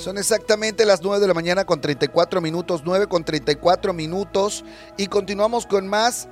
Son exactamente las 9 de la mañana con 34 minutos, 9 con 34 minutos y continuamos con más.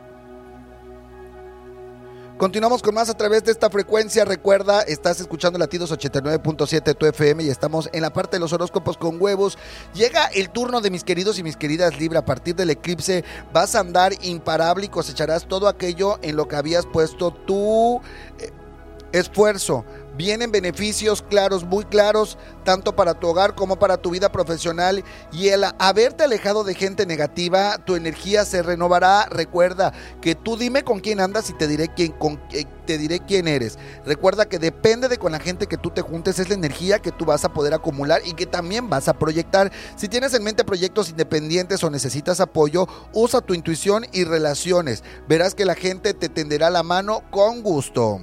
Continuamos con más a través de esta frecuencia. Recuerda, estás escuchando Latidos 89.7 tu FM y estamos en la parte de los horóscopos con huevos. Llega el turno de mis queridos y mis queridas Libra. A partir del eclipse vas a andar imparable y cosecharás todo aquello en lo que habías puesto tu esfuerzo. Vienen beneficios claros, muy claros, tanto para tu hogar como para tu vida profesional, y el haberte alejado de gente negativa, tu energía se renovará. Recuerda que tú dime con quién andas y te diré quién eres. Recuerda que depende de con la gente que tú te juntes, es la energía que tú vas a poder acumular y que también vas a proyectar. Si tienes en mente proyectos independientes o necesitas apoyo, usa tu intuición y relaciones. Verás que la gente te tenderá la mano con gusto.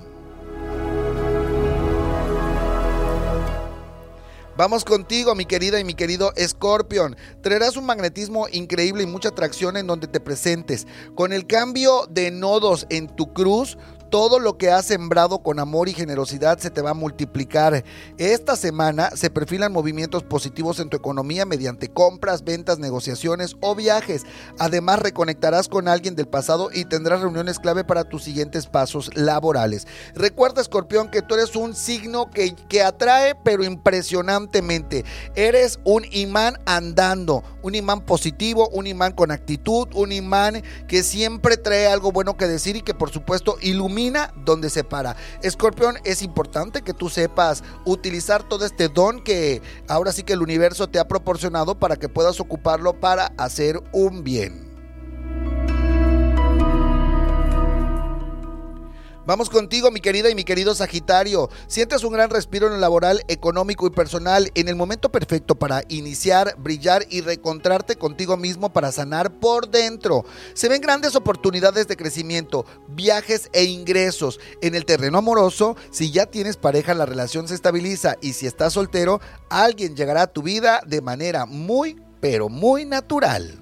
Vamos contigo, mi querida y mi querido Escorpión. Traerás un magnetismo increíble y mucha atracción en donde te presentes. Con el cambio de nodos en tu cruz, todo lo que has sembrado con amor y generosidad se te va a multiplicar. Esta semana se perfilan movimientos positivos en tu economía mediante compras, ventas, negociaciones o viajes. Además, reconectarás con alguien del pasado y tendrás reuniones clave para tus siguientes pasos laborales. Recuerda, Escorpión, que tú eres un signo que atrae, pero impresionantemente. Eres un imán andando, un imán positivo, un imán con actitud, un imán que siempre trae algo bueno que decir y que, por supuesto, ilumina donde se para. Escorpión, es importante que tú sepas utilizar todo este don que ahora sí que el universo te ha proporcionado para que puedas ocuparlo para hacer un bien. Vamos contigo, mi querida y mi querido Sagitario. Sientes un gran respiro en lo laboral, económico y personal, en el momento perfecto para iniciar, brillar y reencontrarte contigo mismo para sanar por dentro. Se ven grandes oportunidades de crecimiento, viajes e ingresos. En el terreno amoroso, si ya tienes pareja, la relación se estabiliza, y si estás soltero, alguien llegará a tu vida de manera muy, pero muy natural.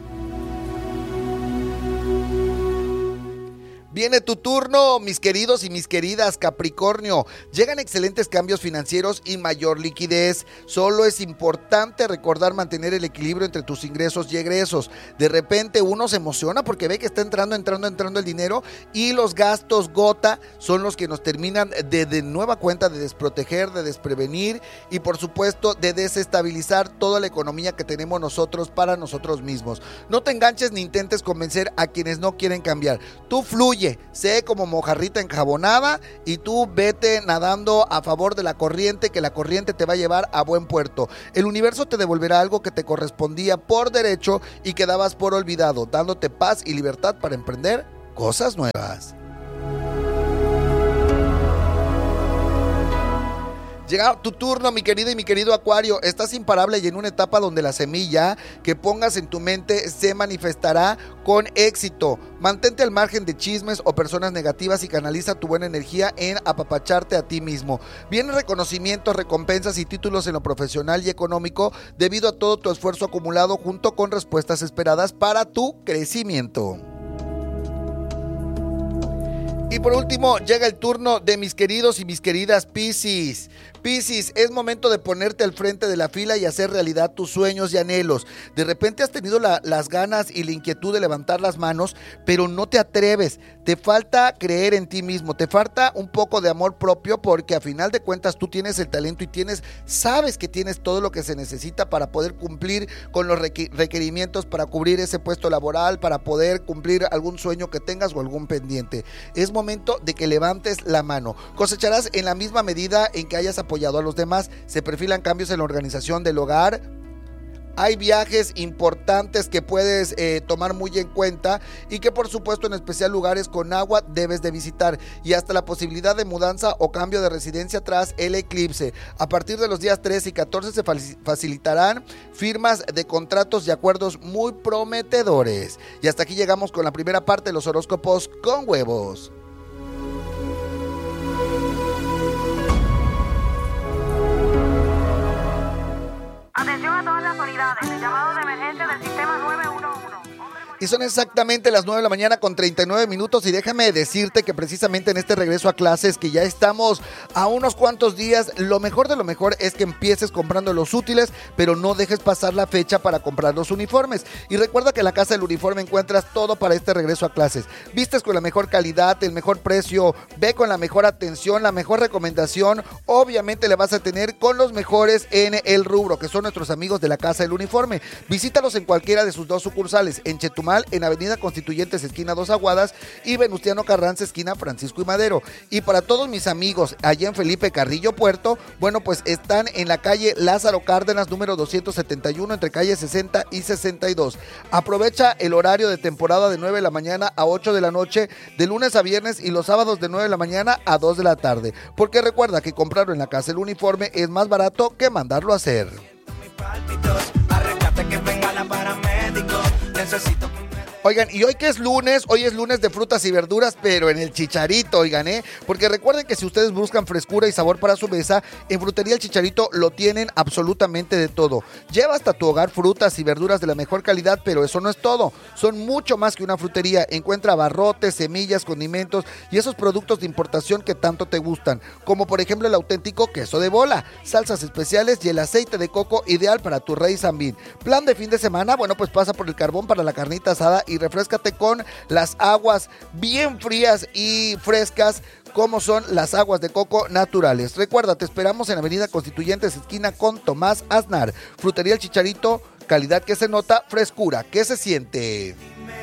Viene tu turno, mis queridos y mis queridas Capricornio. Llegan excelentes cambios financieros y mayor liquidez. Solo es importante recordar mantener el equilibrio entre tus ingresos y egresos. De repente uno se emociona porque ve que está entrando el dinero, y los gastos gota son los que nos terminan de nueva cuenta de desproteger, de desprevenir y, por supuesto, de desestabilizar toda la economía que tenemos nosotros para nosotros mismos. No te enganches ni intentes convencer a quienes no quieren cambiar. Tú fluye. Sé como mojarrita enjabonada y tú vete nadando a favor de la corriente, que la corriente te va a llevar a buen puerto. El universo te devolverá algo que te correspondía por derecho y que dabas por olvidado, dándote paz y libertad para emprender cosas nuevas. Llega tu turno, mi querida y mi querido Acuario. Estás imparable y en una etapa donde la semilla que pongas en tu mente se manifestará con éxito. Mantente al margen de chismes o personas negativas y canaliza tu buena energía en apapacharte a ti mismo. Vienen reconocimientos, recompensas y títulos en lo profesional y económico debido a todo tu esfuerzo acumulado, junto con respuestas esperadas para tu crecimiento. Y por último, llega el turno de mis queridos y mis queridas Piscis. Piscis, es momento de ponerte al frente de la fila y hacer realidad tus sueños y anhelos. De repente has tenido las ganas y la inquietud de levantar las manos, pero no te atreves. Te falta creer en ti mismo, te falta un poco de amor propio, porque a final de cuentas tú tienes el talento y sabes que tienes todo lo que se necesita para poder cumplir con los requerimientos, para cubrir ese puesto laboral, para poder cumplir algún sueño que tengas o algún pendiente. Es momento de que levantes la mano. Cosecharás en la misma medida en que hayas apoyado a los demás. Se perfilan cambios en la organización del hogar. Hay viajes importantes que puedes tomar muy en cuenta y que, por supuesto, en especial lugares con agua debes de visitar, y hasta la posibilidad de mudanza o cambio de residencia tras el eclipse. A partir de los días 13 y 14 se facilitarán firmas de contratos y acuerdos muy prometedores. Y hasta aquí llegamos con la primera parte de los horóscopos con huevos. Atención a todas las unidades, llamado de emergencia del sistema 911. Y son exactamente las 9 de la mañana con 39 minutos y déjame decirte que precisamente en este regreso a clases que ya estamos a unos cuantos días, lo mejor de lo mejor es que empieces comprando los útiles, pero no dejes pasar la fecha para comprar los uniformes. Y recuerda que en la Casa del Uniforme encuentras todo para este regreso a clases. Vistes con la mejor calidad, el mejor precio, ve con la mejor atención, la mejor recomendación. Obviamente le vas a tener con los mejores en el rubro, que son nuestros amigos de la Casa del Uniforme. Visítalos en cualquiera de sus dos sucursales, en Chetumal, en Avenida Constituyentes, esquina Dos Aguadas, y Venustiano Carranza, esquina Francisco y Madero. Y para todos mis amigos allá en Felipe Carrillo Puerto, bueno, pues están en la calle Lázaro Cárdenas, número 271, entre calle 60 y 62. Aprovecha el horario de temporada de 9 de la mañana a 8 de la noche, de lunes a viernes, y los sábados de 9 de la mañana a 2 de la tarde. Porque recuerda que comprarlo en la Casa del Uniforme es más barato que mandarlo a hacer. Oigan, y hoy que es lunes de frutas y verduras, pero en el Chicharito, oigan, porque recuerden que si ustedes buscan frescura y sabor para su mesa, en Frutería El Chicharito lo tienen absolutamente de todo. Lleva hasta tu hogar frutas y verduras de la mejor calidad, pero eso no es todo. Son mucho más que una frutería. Encuentra abarrotes, semillas, condimentos y esos productos de importación que tanto te gustan, como por ejemplo el auténtico queso de bola, salsas especiales y el aceite de coco ideal para tu rey Zambín. Plan de fin de semana, bueno, pues pasa por el carbón para la carnita asada y refréscate con las aguas bien frías y frescas como son las aguas de coco naturales. Recuerda, te esperamos en Avenida Constituyentes, esquina con Tomás Aznar. Frutería El Chicharito, calidad que se nota, frescura que se siente.